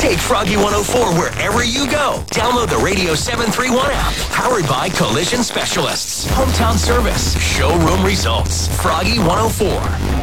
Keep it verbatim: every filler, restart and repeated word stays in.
Take Froggy one oh four wherever you go. Download the Radio seven three one app. Powered by Collision Specialists. Hometown service. Showroom results. Froggy one oh four.